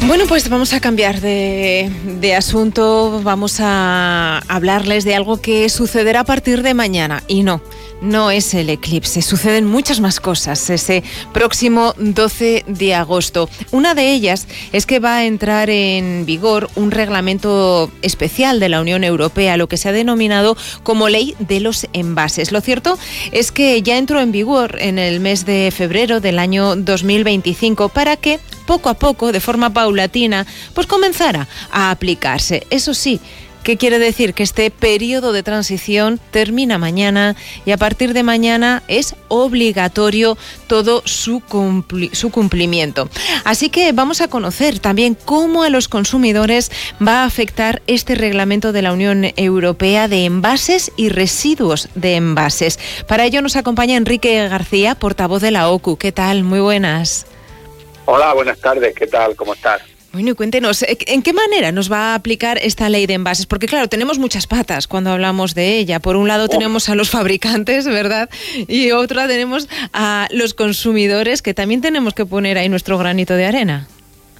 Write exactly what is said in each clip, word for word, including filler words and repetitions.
Bueno, pues vamos a cambiar de, de asunto, vamos a hablarles de algo que sucederá a partir de mañana. Y no, no es el eclipse, suceden muchas más cosas ese próximo doce de agosto. Una de ellas es que va a entrar en vigor un reglamento especial de la Unión Europea, lo que se ha denominado como Ley de los Envases. Lo cierto es que ya entró en vigor en el mes de febrero del año dos mil veinticinco para que poco a poco, de forma paulatina, pues comenzara a aplicarse. Eso sí, ¿qué quiere decir? Que este periodo de transición termina mañana y a partir de mañana es obligatorio todo su, cumpli- su cumplimiento. Así que vamos a conocer también cómo a los consumidores va a afectar este reglamento de la Unión Europea de envases y residuos de envases. Para ello nos acompaña Enrique García, portavoz de la O C U. ¿Qué tal? Muy buenas. Hola, buenas tardes. ¿Qué tal? ¿Cómo estás? Bueno, y cuéntenos, ¿en qué manera nos va a aplicar esta ley de envases? Porque claro, tenemos muchas patas cuando hablamos de ella. Por un lado oh. tenemos a los fabricantes, ¿verdad? Y otra tenemos a los consumidores, que también tenemos que poner ahí nuestro granito de arena.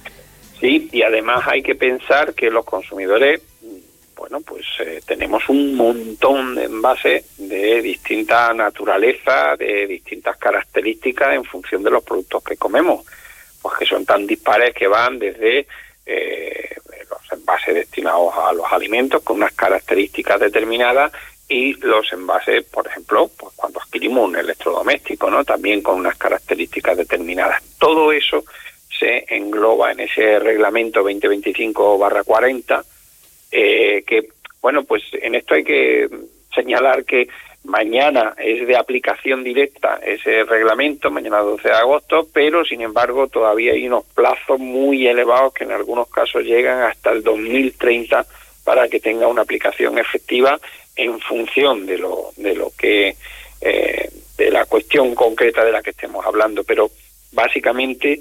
Sí, y además hay que pensar que los consumidores, bueno, pues eh, tenemos un montón de envases de distinta naturaleza, de distintas características en función de los productos que comemos. Pues que son tan dispares que van desde eh, los envases destinados a los alimentos con unas características determinadas y los envases, por ejemplo, pues cuando adquirimos un electrodoméstico, ¿no? También con unas características determinadas. Todo eso se engloba en ese reglamento veinte veinticinco barra cuarenta, eh, que, bueno, pues en esto hay que señalar que mañana es de aplicación directa ese reglamento, mañana doce de agosto, pero sin embargo todavía hay unos plazos muy elevados que en algunos casos llegan hasta el dos mil treinta para que tenga una aplicación efectiva en función de lo de lo que eh, de la cuestión concreta de la que estemos hablando. Pero básicamente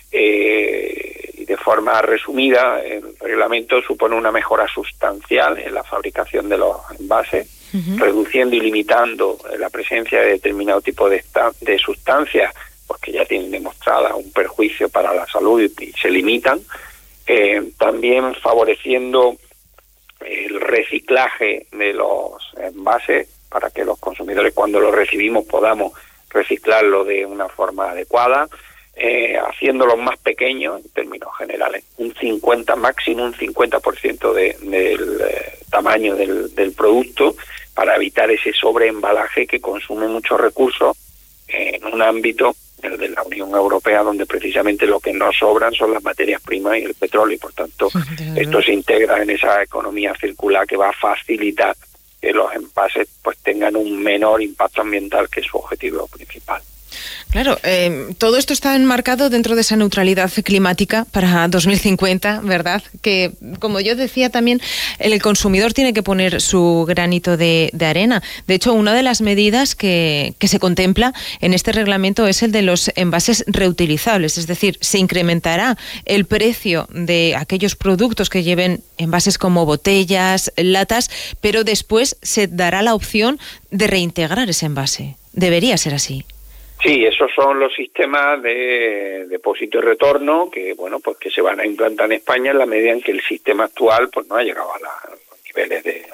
eh, y de forma resumida, el reglamento supone una mejora sustancial en la fabricación de los envases, Uh-huh. reduciendo y limitando la presencia de determinado tipo de, esta, de sustancias, porque ya tienen demostrada un perjuicio para la salud y, y se limitan, eh, también favoreciendo el reciclaje de los envases para que los consumidores cuando los recibimos podamos reciclarlo de una forma adecuada, eh, haciéndolos más pequeños en términos generales, un cincuenta, máximo un cincuenta por ciento de, del eh, tamaño del, del producto, para evitar ese sobreembalaje que consume muchos recursos en un ámbito, el de la Unión Europea, donde precisamente lo que nos sobran son las materias primas y el petróleo, y por tanto esto se integra en esa economía circular que va a facilitar que los envases pues tengan un menor impacto ambiental, que es su objetivo principal. Claro, eh, todo esto está enmarcado dentro de esa neutralidad climática para dos mil cincuenta, ¿verdad? Que, como yo decía también, el consumidor tiene que poner su granito de, de arena. De hecho, una de las medidas que, que se contempla en este reglamento es el de los envases reutilizables, es decir, se incrementará el precio de aquellos productos que lleven envases como botellas, latas, pero después se dará la opción de reintegrar ese envase. Debería ser así. Sí, esos son los sistemas de depósito y retorno que, bueno, pues que se van a implantar en España en la medida en que el sistema actual pues no ha llegado a, la, a los niveles de